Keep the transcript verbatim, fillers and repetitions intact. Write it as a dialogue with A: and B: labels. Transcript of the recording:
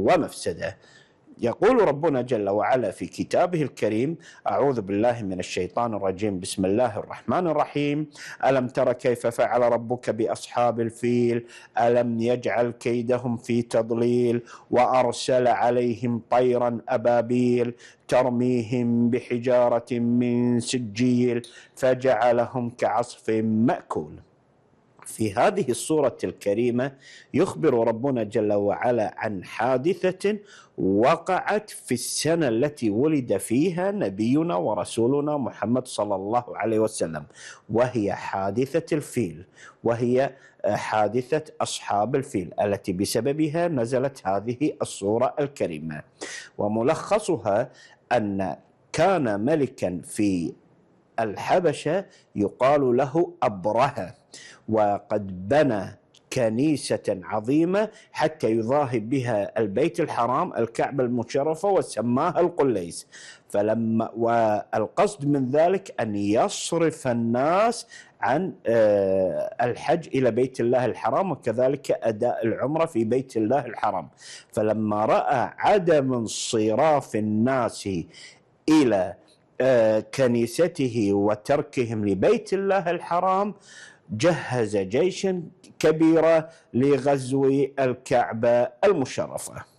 A: ومفسدة. يقول ربنا جل وعلا في كتابه الكريم: أعوذ بالله من الشيطان الرجيم، بسم الله الرحمن الرحيم: ألم تر كيف فعل ربك بأصحاب الفيل ألم يجعل كيدهم في تضليل وأرسل عليهم طيرا أبابيل ترميهم بحجارة من سجيل فجعلهم كعصف مأكول. في هذه السورة الكريمة يخبر ربنا جل وعلا عن حادثة وقعت في السنة التي ولد فيها نبينا ورسولنا محمد صلى الله عليه وسلم، وهي حادثة الفيل، وهي حادثة أصحاب الفيل التي بسببها نزلت هذه السورة الكريمة. وملخصها أن كان ملكا في الحبشة يقال له أبرهة، وقد بنى كنيسة عظيمة حتى يضاهي بها البيت الحرام الكعبة المشرفة وسماها القليس. فلما والقصد من ذلك أن يصرف الناس عن الحج إلى بيت الله الحرام وكذلك أداء العمرة في بيت الله الحرام. فلما رأى عدم انصراف الناس إلى كنيسته وتركهم لبيت الله الحرام جهز جيشا كبيرا لغزو الكعبة المشرفة.